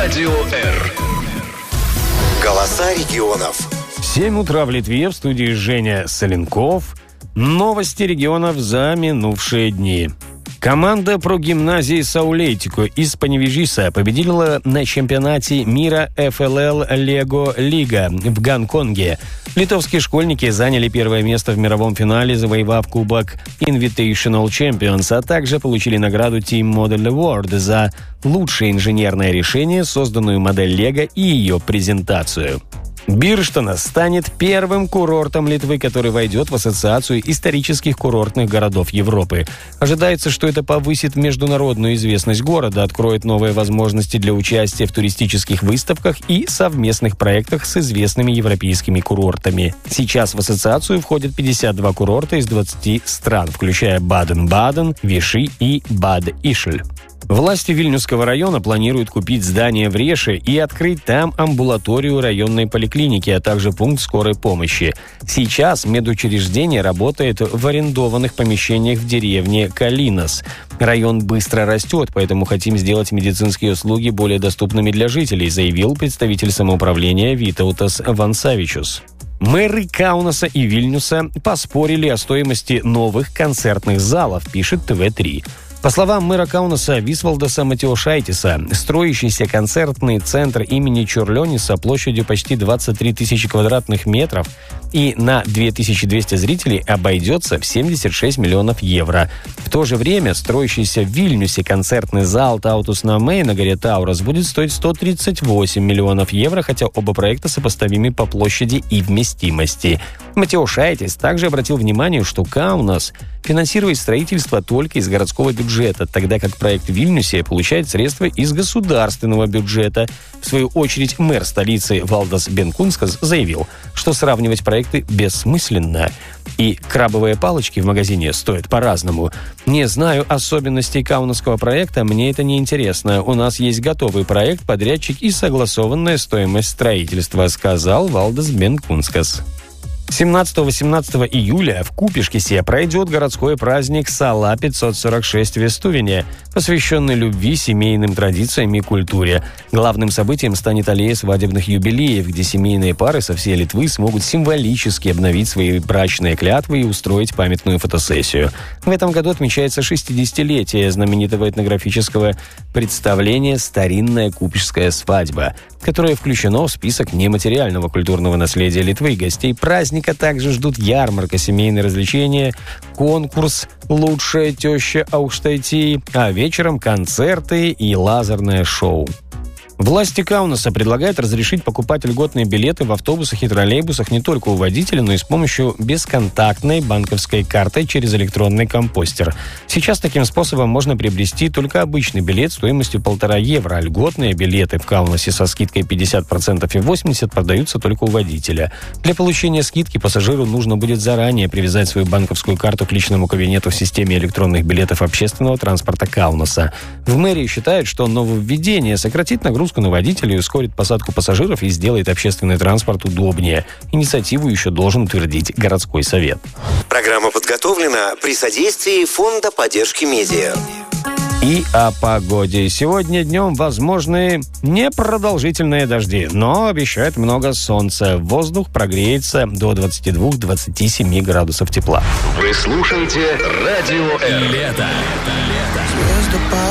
Радио Р. Голоса регионов. 7 утра в Литве, в студии Женя Соленков. Новости регионов за минувшие дни. Команда прогимназии Саулейтико из Паневежиса победила на чемпионате мира ФЛЛ Лего Лига в Гонконге. Литовские школьники заняли первое место в мировом финале, завоевав кубок Invitational Champions, а также получили награду Team Model Award за лучшее инженерное решение, созданную модель Лего и ее презентацию. Бирштона станет первым курортом Литвы, который войдет в Ассоциацию исторических курортных городов Европы. Ожидается, что это повысит международную известность города, откроет новые возможности для участия в туристических выставках и совместных проектах с известными европейскими курортами. Сейчас в Ассоциацию входят 52 курорта из 20 стран, включая Баден-Баден, Виши и Бад-Ишль. Власти Вильнюсского района планируют купить здание в Реше и открыть там амбулаторию районной поликлиники, а также пункт скорой помощи. Сейчас медучреждение работает в арендованных помещениях в деревне Калинас. Район быстро растет, поэтому хотим сделать медицинские услуги более доступными для жителей, заявил представитель самоуправления Витаутас Вансавичус. Мэры Каунаса и Вильнюса поспорили о стоимости новых концертных залов, пишет ТВ3. По словам мэра Каунаса Висвалдаса Матеошайтиса, строящийся концертный центр имени Чорлёниса площадью почти 23 тысячи квадратных метров и на 2200 зрителей обойдется в 76 миллионов евро. В то же время строящийся в Вильнюсе концертный зал Таутус Намей на горе Таурас будет стоить 138 миллионов евро, хотя оба проекта сопоставимы по площади и вместимости. Матеошайтис также обратил внимание, что Каунас финансирует строительство только из городского бюджета, тогда как проект в Вильнюсе получает средства из государственного бюджета. В свою очередь, мэр столицы Валдас Бенкунскас заявил, что сравнивать проекты бессмысленно. И крабовые палочки в магазине стоят по-разному. Не знаю особенностей каунасского проекта, мне это не интересно. У нас есть готовый проект, подрядчик и согласованная стоимость строительства, сказал Валдас Бенкунскас. 17-18 июля в Купишкисе пройдет городской праздник Сала 546 в Вестувине, посвященный любви, семейным традициям и культуре. Главным событием станет аллея свадебных юбилеев, где семейные пары со всей Литвы смогут символически обновить свои брачные клятвы и устроить памятную фотосессию. В этом году отмечается 60-летие знаменитого этнографического представления «Старинная купишская свадьба», которое включено в список нематериального культурного наследия Литвы. Гостей праздника также ждут ярмарка, семейные развлечения, конкурс «Лучшая теща Аукштайтии», а вечером концерты и лазерное шоу. Власти Каунаса предлагают разрешить покупать льготные билеты в автобусах и троллейбусах не только у водителя, но и с помощью бесконтактной банковской карты через электронный компостер. Сейчас таким способом можно приобрести только обычный билет стоимостью 1,5 евро, а льготные билеты в Каунасе со скидкой 50% и 80% продаются только у водителя. Для получения скидки пассажиру нужно будет заранее привязать свою банковскую карту к личному кабинету в системе электронных билетов общественного транспорта Каунаса. В мэрии считают, что нововведение сократит нагрузку на водителей, ускорит посадку пассажиров и сделает общественный транспорт удобнее. Инициативу еще должен утвердить городской совет. Программа подготовлена при содействии Фонда поддержки медиа. И о погоде. Сегодня днем возможны непродолжительные дожди, но обещают много солнца. Воздух прогреется до 22-27 градусов тепла. Вы слушаете Радио Р. Лето.